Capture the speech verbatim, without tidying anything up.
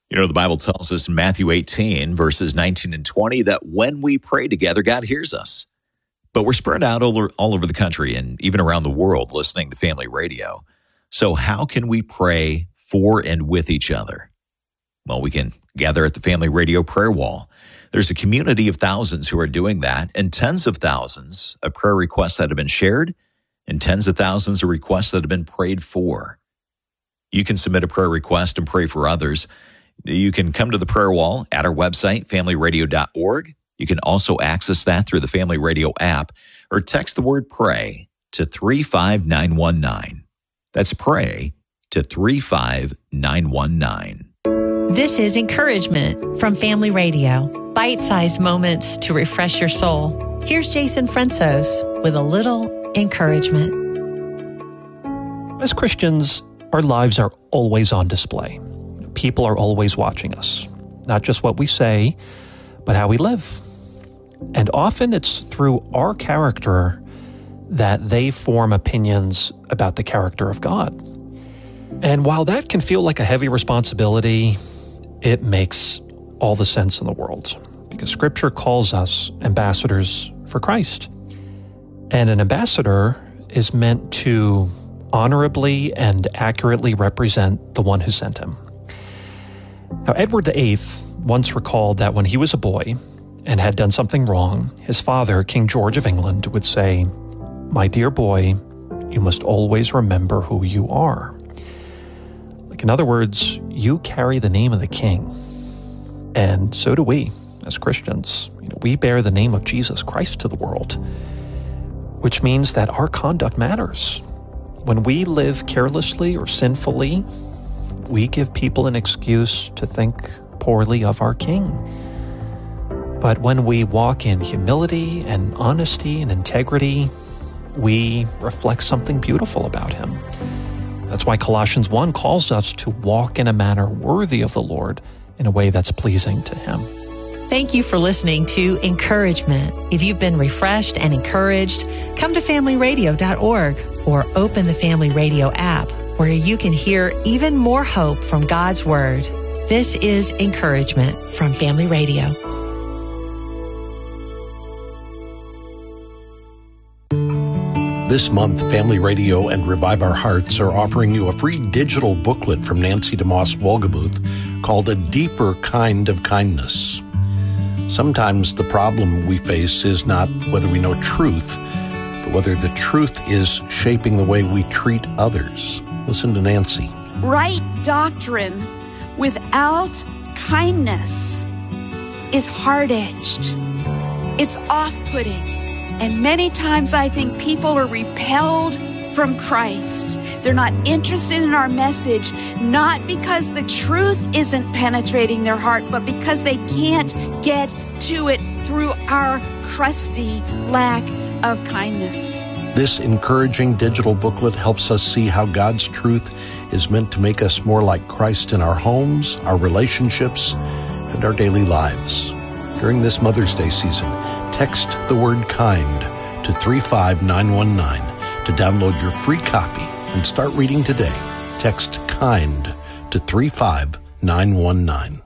You know, the Bible tells us in Matthew eighteen, verses nineteen and twenty, that when we pray together, God hears us. But we're spread out all over, all over the country and even around the world listening to Family Radio. So how can we pray for and with each other? Well, we can gather at the Family Radio prayer wall. There's a community of thousands who are doing that, and tens of thousands of prayer requests that have been shared, and tens of thousands of requests that have been prayed for. You can submit a prayer request and pray for others. You can come to the prayer wall at our website, family radio dot org. You can also access that through the Family Radio app or text the word pray to three five nine one nine. That's pray to three five nine one nine. This is Encouragement from Family Radio. Bite-sized moments to refresh your soul. Here's Jason Fransos with a little encouragement. As Christians, our lives are always on display. People are always watching us, not just what we say, but how we live. And often it's through our character that they form opinions about the character of God. And while that can feel like a heavy responsibility, it makes all the sense in the world, because Scripture calls us ambassadors for Christ. And an ambassador is meant to honorably and accurately represent the one who sent him. Now, Edward the Eighth once recalled that when he was a boy and had done something wrong, his father, King George of England, would say, "My dear boy, you must always remember who you are." Like, in other words, you carry the name of the King. And so do we as Christians. You know, we bear the name of Jesus Christ to the world, which means that our conduct matters. When we live carelessly or sinfully, we give people an excuse to think poorly of our King. But when we walk in humility and honesty and integrity, we reflect something beautiful about him. That's why Colossians one calls us to walk in a manner worthy of the Lord, in a way that's pleasing to him. Thank you for listening to Encouragement. If you've been refreshed and encouraged, come to family radio dot org or open the Family Radio app, where you can hear even more hope from God's Word. This is Encouragement from Family Radio. This month, Family Radio and Revive Our Hearts are offering you a free digital booklet from Nancy DeMoss Wolgemuth called A Deeper Kind of Kindness. Sometimes the problem we face is not whether we know truth, but whether the truth is shaping the way we treat others. Listen to Nancy. Right doctrine without kindness is hard-edged. It's off-putting. And many times I think people are repelled from Christ. They're not interested in our message, not because the truth isn't penetrating their heart, but because they can't get to it through our crusty lack of kindness. This encouraging digital booklet helps us see how God's truth is meant to make us more like Christ in our homes, our relationships, and our daily lives. During this Mother's Day season, text the word kind to three five nine one nine to download your free copy and start reading today. Text kind to three five nine one nine.